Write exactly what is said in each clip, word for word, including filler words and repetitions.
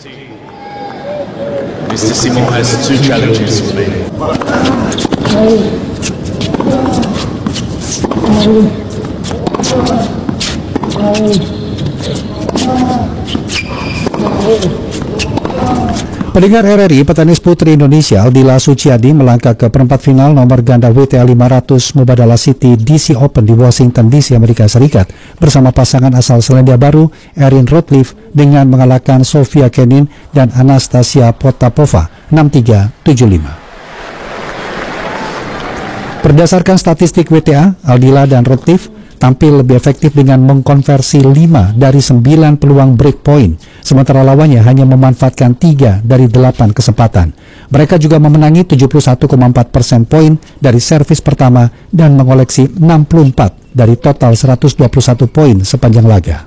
Mister Simon has two challenges for me. Pendengar R R I, petenis putri Indonesia Aldila Suciadi melangkah ke perempat final nomor ganda W T A lima ratus Mubadala City D C Open di Washington D C, Amerika Serikat bersama pasangan asal Selandia Baru Erin Routliffe dengan mengalahkan Sofia Kenin dan Anastasia Potapova enam tiga tujuh lima. Berdasarkan statistik W T A, Aldila dan Routliffe tampil lebih efektif dengan mengkonversi lima dari sembilan peluang break point, sementara lawannya hanya memanfaatkan tiga dari delapan kesempatan. Mereka juga memenangi tujuh puluh satu koma empat persen poin dari servis pertama dan mengoleksi enam puluh empat dari total seratus dua puluh satu poin sepanjang laga.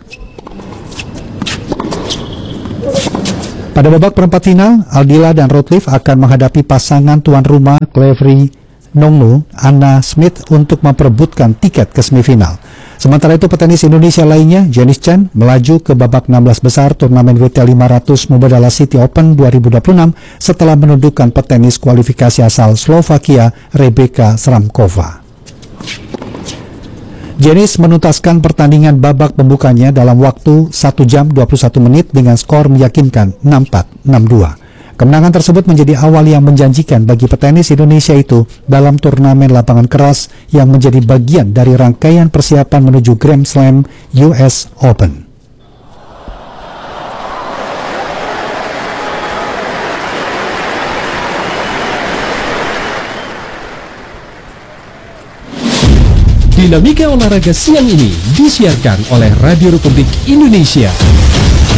Pada babak perempat final, Aldila dan Routliffe akan menghadapi pasangan tuan rumah Clevery Nongnu, Anna Smith untuk memperebutkan tiket ke semifinal. Sementara itu petenis Indonesia lainnya, Janice Chen, melaju ke babak enam belas besar turnamen W T A lima ratus Mubadala City Open dua ribu dua puluh enam setelah menundukkan petenis kualifikasi asal Slovakia, Rebeka Sramkova. Janice menuntaskan pertandingan babak pembukanya dalam waktu satu jam dua puluh satu menit dengan skor meyakinkan enam empat enam dua. Kemenangan tersebut menjadi awal yang menjanjikan bagi petenis Indonesia itu dalam turnamen lapangan keras yang menjadi bagian dari rangkaian persiapan menuju Grand Slam U S Open. Dinamika olahraga siang ini disiarkan oleh Radio Republik Indonesia.